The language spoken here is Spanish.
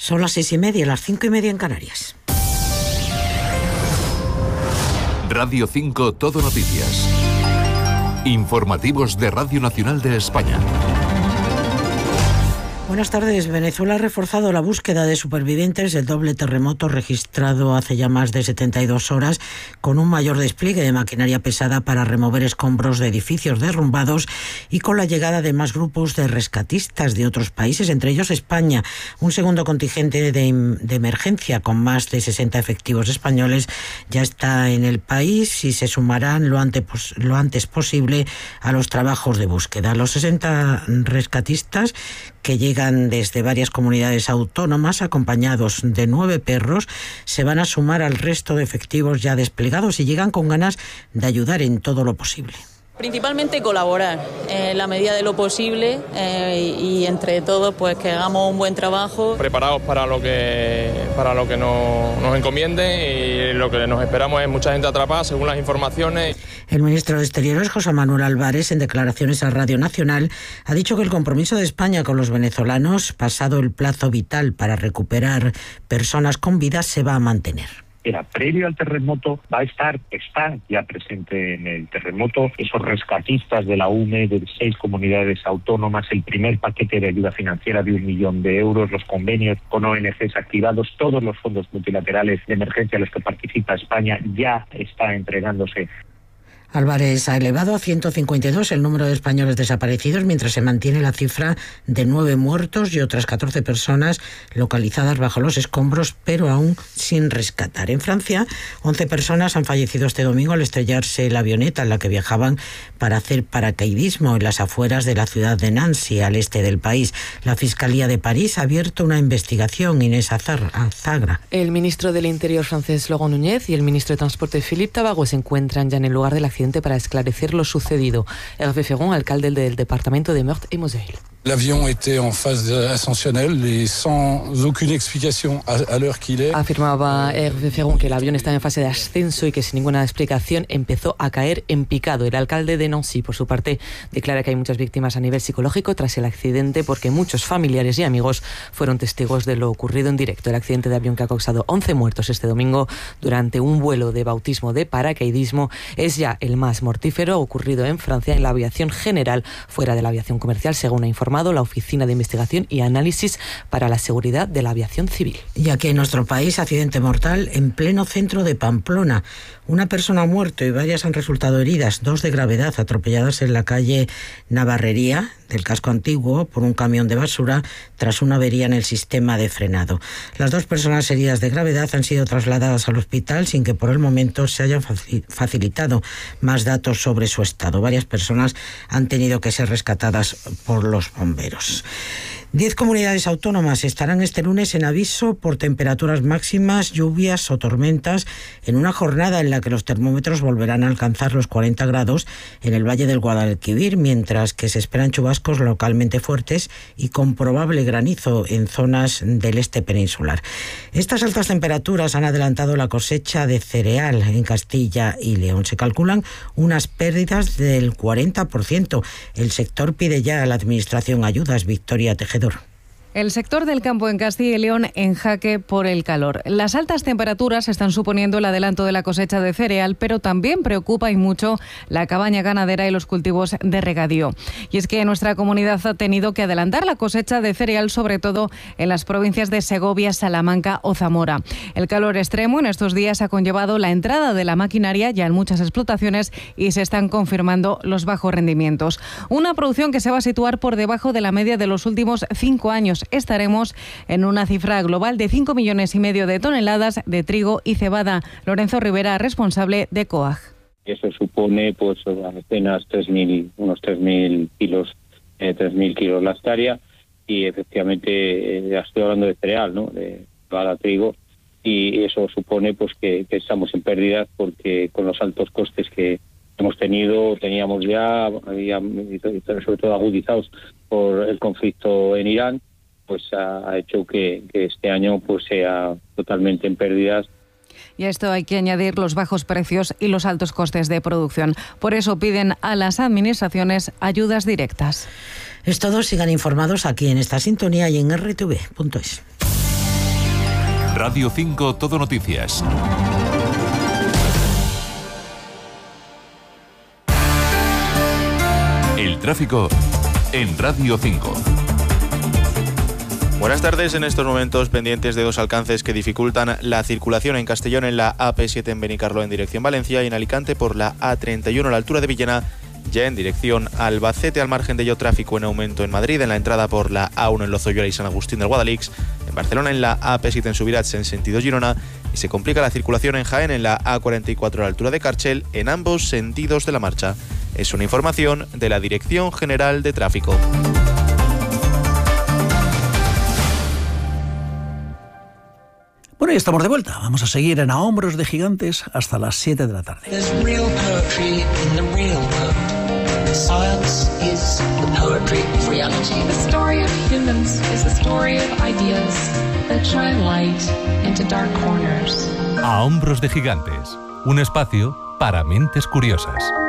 Son las 6:30, las 5:30 en Canarias. Radio 5 Todo Noticias. Informativos de Radio Nacional de España. Buenas tardes. Venezuela ha reforzado la búsqueda de supervivientes del doble terremoto registrado hace ya más de 72 horas, con un mayor despliegue de maquinaria pesada para remover escombros de edificios derrumbados y con la llegada de más grupos de rescatistas de otros países, entre ellos España. Un segundo contingente de emergencia con más de 60 efectivos españoles ya está en el país y se sumarán lo antes posible a los trabajos de búsqueda. Los 60 rescatistas, que llegan desde varias comunidades autónomas acompañados de 9 perros, se van a sumar al resto de efectivos ya desplegados y llegan con ganas de ayudar en todo lo posible. Principalmente colaborar en la medida de lo posible y entre todos pues que hagamos un buen trabajo. Preparados para lo que nos encomiende, y lo que nos esperamos es mucha gente atrapada según las informaciones. El ministro de Exteriores, José Manuel Álvarez, en declaraciones a Radio Nacional, ha dicho que el compromiso de España con los venezolanos, pasado el plazo vital para recuperar personas con vida, se va a mantener. Era previo al terremoto, está ya presente en el terremoto, esos rescatistas de la UME de 6 comunidades autónomas, el primer paquete de ayuda financiera de 1 millón de euros, los convenios con ONGs activados, todos los fondos multilaterales de emergencia a los que participa España ya está entregándose. Álvarez ha elevado a 152 el número de españoles desaparecidos, mientras se mantiene la cifra de 9 muertos y otras 14 personas localizadas bajo los escombros, pero aún sin rescatar. En Francia, 11 personas han fallecido este domingo al estrellarse la avioneta en la que viajaban para hacer paracaidismo en las afueras de la ciudad de Nancy, al este del país. La Fiscalía de París ha abierto una investigación. Inés Azagra. El ministro del Interior francés, Laurent Nunez, y el ministro de Transporte, Philippe Tabarot, se encuentran ya en el lugar del accidente para esclarecer lo sucedido. Hervé Ferron, alcalde del departamento de Meurthe-et-Moselle. L'avion était en phase ascensionnelle et sans aucune explication à l'heure qu'il est. Afirmaba Hervé Ferron que el avión estaba en fase de ascenso y que sin ninguna explicación empezó a caer en picado. El alcalde de Nancy, por su parte, declara que hay muchas víctimas a nivel psicológico tras el accidente porque muchos familiares y amigos fueron testigos de lo ocurrido en directo. El accidente de avión que ha causado 11 muertos este domingo durante un vuelo de bautismo de paracaidismo es ya el más mortífero ocurrido en Francia en la aviación general, fuera de la aviación comercial, según ha informado la Oficina de Investigación y Análisis para la Seguridad de la Aviación Civil. Y aquí en nuestro país, accidente mortal en pleno centro de Pamplona. Una persona ha muerto y varias han resultado heridas, 2 de gravedad, atropelladas en la calle Navarrería del casco antiguo por un camión de basura tras una avería en el sistema de frenado. Las 2 personas heridas de gravedad han sido trasladadas al hospital sin que por el momento se hayan facilitado más datos sobre su estado. Varias personas han tenido que ser rescatadas por los bomberos. 10 comunidades autónomas estarán este lunes en aviso por temperaturas máximas, lluvias o tormentas en una jornada en la que los termómetros volverán a alcanzar los 40 grados en el Valle del Guadalquivir, mientras que se esperan chubascos localmente fuertes y con probable granizo en zonas del este peninsular. Estas altas temperaturas han adelantado la cosecha de cereal en Castilla y León. Se calculan unas pérdidas del 40%. El sector pide ya a la Administración ayudas. Victoria Tejedor. El sector del campo en Castilla y León en jaque por el calor. Las altas temperaturas están suponiendo el adelanto de la cosecha de cereal, pero también preocupa y mucho la cabaña ganadera y los cultivos de regadío. Y es que nuestra comunidad ha tenido que adelantar la cosecha de cereal, sobre todo en las provincias de Segovia, Salamanca o Zamora. El calor extremo en estos días ha conllevado la entrada de la maquinaria ya en muchas explotaciones y se están confirmando los bajos rendimientos. Una producción que se va a situar por debajo de la media de los últimos 5 años. Estaremos en una cifra global de 5,5 millones de toneladas de trigo y cebada. Lorenzo Rivera, responsable de COAG. Eso supone pues apenas unos 3.000 kilos, 3.000 kilos la hectárea, y efectivamente ya estoy hablando de cereal, ¿no? De cebada, trigo, y eso supone pues que estamos en pérdidas porque con los altos costes que teníamos ya, sobre todo agudizados por el conflicto en Irán, pues ha hecho que este año pues sea totalmente en pérdidas. Y a esto hay que añadir los bajos precios y los altos costes de producción. Por eso piden a las administraciones ayudas directas. Es todo. Sigan informados aquí en esta sintonía y en rtv.es. Radio 5 Todo Noticias. El tráfico en Radio 5. Buenas tardes. En estos momentos pendientes de dos alcances que dificultan la circulación en Castellón en la AP7 en Benicarló en dirección Valencia y en Alicante por la A31 a la altura de Villena ya en dirección Albacete. Al margen de ello, tráfico en aumento en Madrid en la entrada por la A1 en Lozoyola y San Agustín del Guadalix, en Barcelona en la AP7 en Subirats en sentido Girona y se complica la circulación en Jaén en la A44 a la altura de Carchel en ambos sentidos de la marcha. Es una información de la Dirección General de Tráfico. Bueno, y estamos de vuelta. Vamos a seguir en A Hombros de Gigantes hasta las 7 de la tarde. A Hombros de Gigantes, un espacio para mentes curiosas.